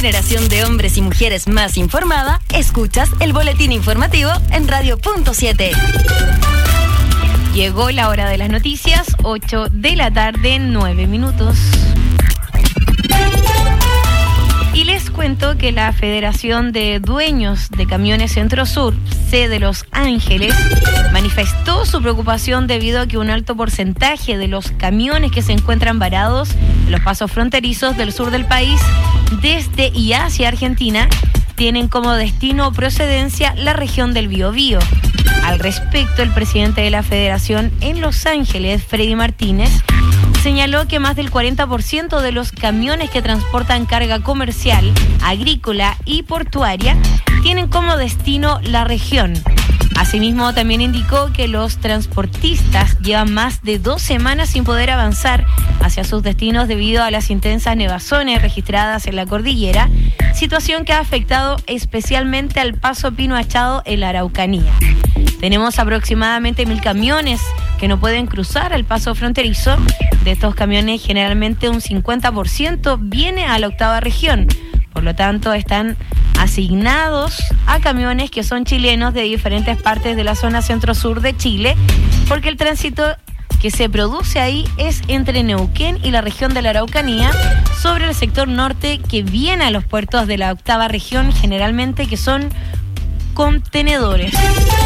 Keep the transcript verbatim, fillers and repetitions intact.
generación de hombres y mujeres más informada, escuchas el boletín informativo en Radio Punto siete. Llegó la hora de las noticias, ocho de la tarde, nueve minutos. Y les cuento que la Federación de Dueños de Camiones Centro Sur, C de Los Ángeles, manifestó su preocupación debido a que un alto porcentaje de los camiones que se encuentran varados en los pasos fronterizos del sur del país, desde y hacia Argentina, tienen como destino o procedencia la región del Biobío. Al respecto, el presidente de la Federación en Los Ángeles, Freddy Martínez, señaló que más del cuarenta por ciento de los camiones que transportan carga comercial, agrícola y portuaria tienen como destino la región. Asimismo, también indicó que los transportistas llevan más de dos semanas sin poder avanzar hacia sus destinos debido a las intensas nevazones registradas en la cordillera, situación que ha afectado especialmente al paso Pino Achado en la Araucanía. Tenemos aproximadamente mil camiones que no pueden cruzar el paso fronterizo. De estos camiones, generalmente un cincuenta por ciento viene a la octava región. Por lo tanto, están asignados a camiones que son chilenos de diferentes partes de la zona centro-sur de Chile, porque el tránsito que se produce ahí es entre Neuquén y la región de la Araucanía, sobre el sector norte que viene a los puertos de la octava región, generalmente que son contenedores.